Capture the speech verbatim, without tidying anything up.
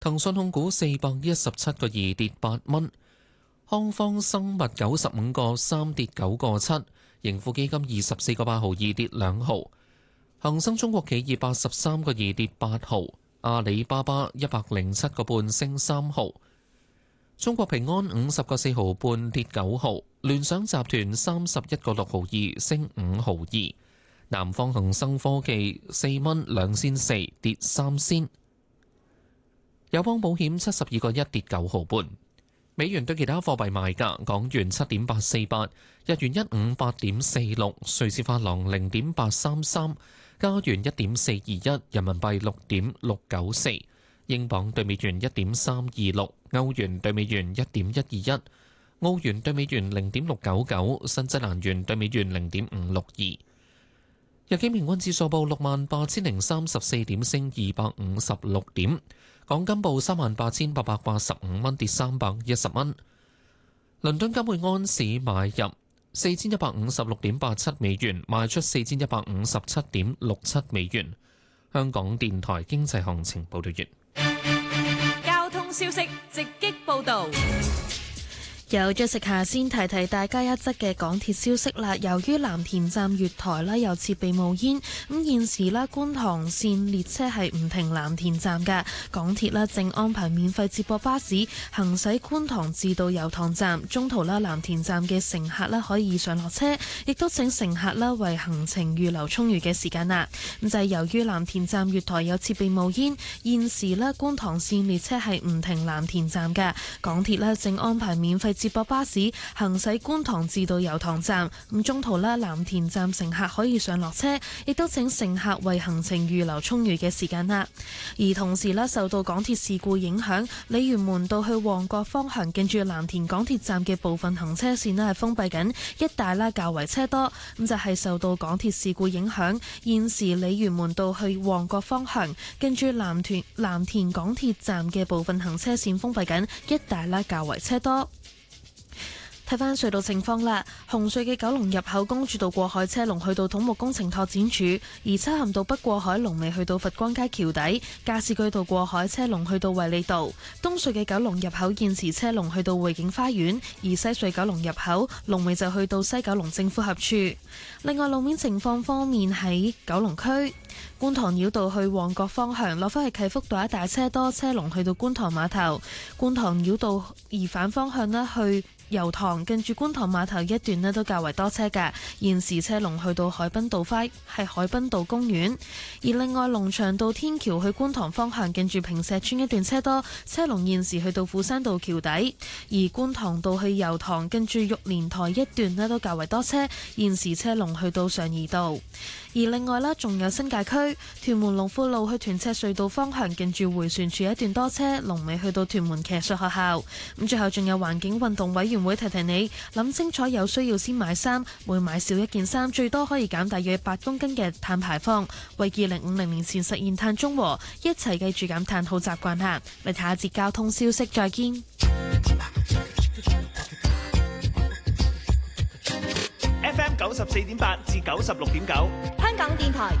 騰訊控股四百一十七個二跌八蚊，康方生物九十五個三跌九個七，盈富基金二十四個八毫二跌兩毫，恒生中國企業八十三個二跌八毫，阿里巴巴一百零七個半升三毫，中國平安五十個四毫半跌九毫，聯想集團三十一個六毫二升五毫二，南方恒生科技四蚊兩仙四跌三仙。友邦保險七十二個一跌九毫半，美元對其他貨幣賣價：港元七點八四八，日元一五八點四六，瑞士法郎零點八三三，加元一點四二一，人民幣六點六九四，英鎊對美元一點三二六，歐元對美元一點一二一，澳元對美元零點六九九，新西蘭元對美元零點五六二。日經平均指數報六萬八千零三十四點，升二百五十六點。港金報三萬八千八百八十五蚊，跌三百一十蚊。倫敦金每安士買入四千一百五十六點八七美元，賣出四千一百五十七點六七美元。香港電台經濟行情報道完。 交通消息直擊報道。 有咗食下先提提大家一則嘅港鐵消息啦。由於藍田站月台啦有設備冒煙，咁現時啦觀塘線列車係唔停藍田站嘅，港鐵啦正安排免費接駁巴士行駛觀塘至到油塘站，中途啦藍田站嘅乘客啦可以上落車，亦都請乘客啦為行程預留充裕嘅時間啦。咁就係由於藍田站月台有設備冒煙，現時啦觀塘線列車係唔停藍田站嘅，港鐵啦正安排免費接駁巴士行駛觀塘至到油塘站，咁中途啦藍田站乘客可以上落車，亦都請乘客為行程預留充裕嘅時間啦。而同時啦，受到港鐵事故影響，鯉魚門道去旺角方向近住藍田港鐵站嘅部分行車線咧係封閉緊，一帶啦較為車多。咁就係、是、受到港鐵事故影響，現時鯉魚門道去旺角方向近住藍田藍田港鐵站嘅部分行車線封閉緊，一帶啦較為車多。睇返隧道情況啦，紅隧嘅九龍入口公主道過海車龍去到土木工程拓展署，而漆咸道北過海龍尾去到佛光街橋底，加士居道過海車龍去到衛理道。東隧嘅九龍入口現時車龍去到匯景花園，而西隧九龍入口龍尾就去到西九龍政府合署。另外路面情況方面喺九龍區，觀塘繞道去旺角方向落返去啟福道一帶車多，車龍去到觀塘碼頭。觀塘繞道而反方向呢去油塘近住觀塘碼頭一段呢都較為多車㗎，現時車龍去到海濱道花係海濱道公園。而另外龍翔道天橋去觀塘方向近住坪石邨一段車多，車龍現時去到富山道橋底。而觀塘道去油塘近住玉蓮台一段呢都較為多車，現時車龍去到上怡道。而另外啦，仲有新界區屯門龍富路去屯赤隧道方向近住迴旋處一段多車，龍尾去到屯門騎術學校。咁最後仲有環境運動委員會提提你，諗清楚有需要先買衫，每買少一件衫最多可以減大約八公斤嘅碳排放，為二零五零年前實現碳中和，一齊記住減碳好習慣下。嚟睇下節交通消息，再見。 F M 九十四點八至九十六點九， 香港電台